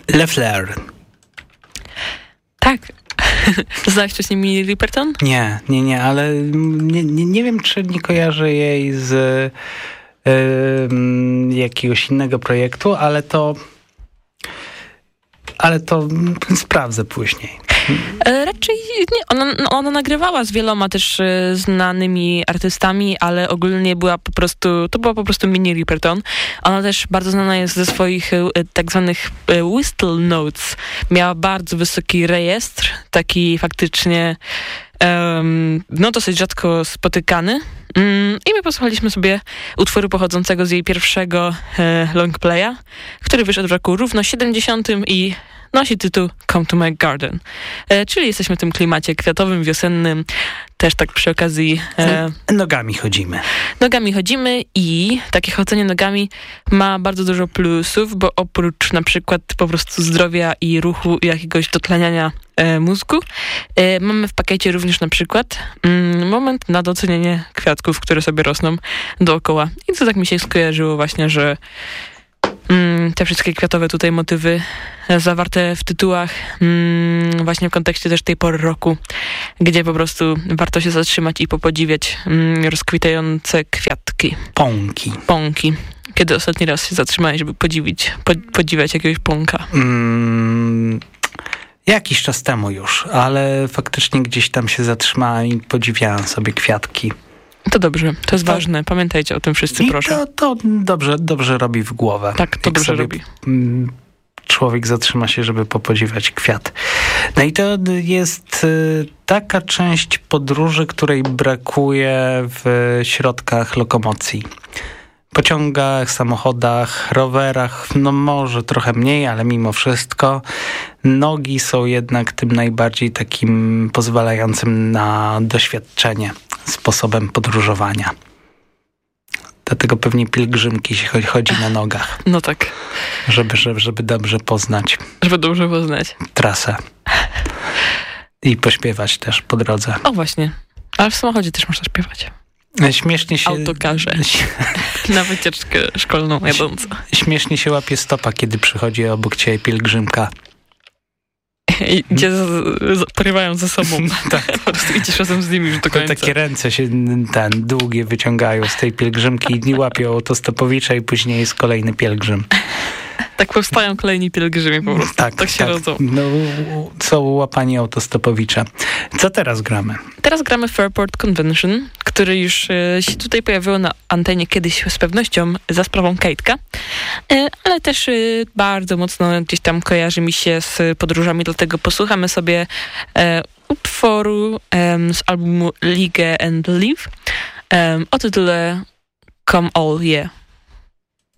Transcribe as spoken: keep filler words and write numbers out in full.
Le Fleur. Tak. Znałeś wcześniej Minnie Riperton? Nie, nie, nie, ale nie, nie, nie wiem, czy nie kojarzę jej z y, jakiegoś innego projektu, ale to ale to sprawdzę później. E, raczej nie. Ona, ona nagrywała z wieloma też e, znanymi artystami, ale ogólnie była po prostu, to była po prostu Minnie Riperton. Ona też bardzo znana jest ze swoich e, tak zwanych e, whistle notes. Miała bardzo wysoki rejestr, taki faktycznie um, no dosyć rzadko spotykany. Mm, I my posłuchaliśmy sobie utworu pochodzącego z jej pierwszego e, longplaya, który wyszedł w roku równo siedemdziesiątym i nosi tytuł Come to My Garden. E, czyli jesteśmy w tym klimacie kwiatowym, wiosennym, też tak przy okazji... E, nogami chodzimy. Nogami chodzimy i takie chodzenie nogami ma bardzo dużo plusów, bo oprócz na przykład po prostu zdrowia i ruchu i jakiegoś dotleniania e, mózgu, e, mamy w pakiecie również na przykład mm, moment na docenienie kwiatków, które sobie rosną dookoła. I to tak mi się skojarzyło właśnie, że Mm, te wszystkie kwiatowe tutaj motywy zawarte w tytułach mm, właśnie w kontekście też tej pory roku, gdzie po prostu warto się zatrzymać i popodziwiać mm, rozkwitające kwiatki. Pąki. Pąki. Kiedy ostatni raz się zatrzymałeś, żeby podziwić, po, podziwiać jakiegoś pąka? Mm, jakiś czas temu już, ale faktycznie gdzieś tam się zatrzymałem i podziwiałem sobie kwiatki. To dobrze, to jest to, ważne. Pamiętajcie o tym wszyscy, i proszę. To, to dobrze, dobrze robi w głowę. Tak, to dobrze robi. Człowiek zatrzyma się, żeby popodziwiać kwiat. No i to jest taka część podróży, której brakuje w środkach lokomocji. Pociągach, samochodach, rowerach, no może trochę mniej, ale mimo wszystko nogi są jednak tym najbardziej takim pozwalającym na doświadczenie sposobem podróżowania. Dlatego pewnie pielgrzymki się chodzi na nogach. No tak. Żeby, żeby, żeby dobrze poznać. Żeby dobrze poznać. Trasę. I pośpiewać też po drodze. O właśnie. Ale w samochodzie też można śpiewać. Śmiesznie się... Autokarze. Na wycieczkę szkolną jadąc. Śmiesznie się łapie stopa, kiedy przychodzi obok ciebie pielgrzymka. I cię porywają ze sobą. Tak. Po prostu idziesz razem z nimi już do końca. Takie ręce się ten długie wyciągają z tej pielgrzymki i łapią autostopowicza i później jest kolejny pielgrzym. Tak powstają kolejni pielgrzymi po prostu. Tak, tak się tak. rodzą. No, są łapani autostopowicza. Co teraz gramy? Teraz gramy Fairport Convention, który już e, się tutaj pojawiło na antenie kiedyś z pewnością za sprawą Kate'ka, e, ale też e, bardzo mocno gdzieś tam kojarzy mi się z podróżami, dlatego posłuchamy sobie e, utworu e, z albumu League and Live e, o tytule Come All Yeah.